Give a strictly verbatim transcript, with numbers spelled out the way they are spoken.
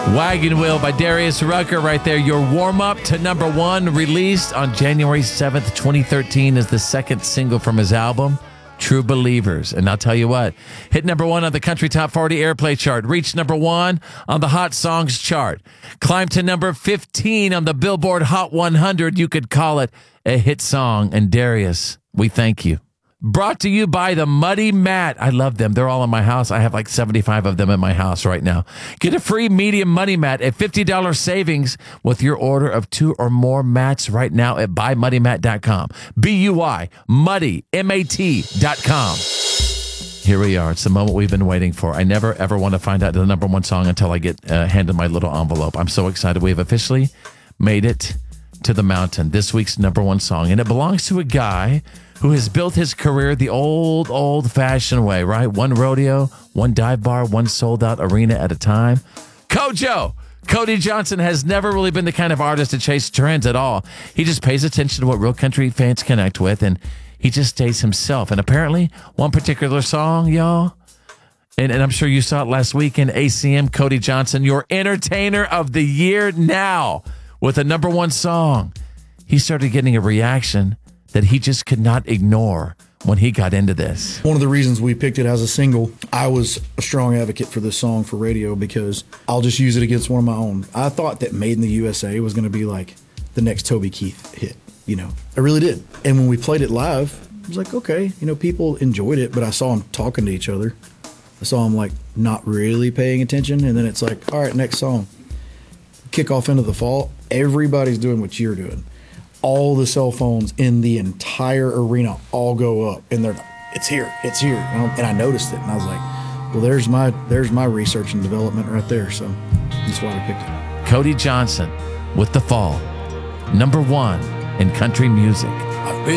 Wagon Wheel by Darius Rucker right there. Your warm-up to number one, released on January seventh, twenty thirteen, is the second single from his album, True Believers. And I'll tell you what, hit number one on the Country Top forty Airplay chart, reached number one on the Hot Songs chart, climbed to number fifteen on the Billboard Hot one hundred. You could call it a hit song. And Darius, we thank you. Brought to you by the Muddy Mat. I love them. They're all in my house. I have like seventy-five of them in my house right now. Get a free medium Muddy Mat at fifty dollars savings with your order of two or more mats right now at buy muddy mat dot com. B U I, muddy, M A T dot com. Here we are. It's the moment we've been waiting for. I never, ever want to find out the number one song until I get uh, handed my little envelope. I'm so excited. We have officially made it to the mountain. This week's number one song. And it belongs to a guy who has built his career the old, old-fashioned way, right? One rodeo, one dive bar, one sold-out arena at a time. Kojo! Cody Johnson has never really been the kind of artist to chase trends at all. He just pays attention to what real country fans connect with, and he just stays himself. And apparently, one particular song, y'all, and, and I'm sure you saw it last week in A C M, Cody Johnson, your entertainer of the year now, with a number one song. He started getting a reaction that he just could not ignore when he got into this. One of the reasons we picked it as a single, I was a strong advocate for this song for radio because I'll just use it against one of my own. I thought that Made in the U S A was going to be like the next Toby Keith hit, you know. I really did. And when we played it live, I was like, okay, you know, people enjoyed it, but I saw them talking to each other. I saw them like not really paying attention, and then it's like, all right, next song. Kick off into the fall, everybody's doing what you're doing. All the cell phones in the entire arena all go up, and they're, it's here, it's here. And I, and I noticed it, and I was like, well, there's my there's my research and development right there. So that's why I picked it. Cody Johnson with The Fall, number one in country music.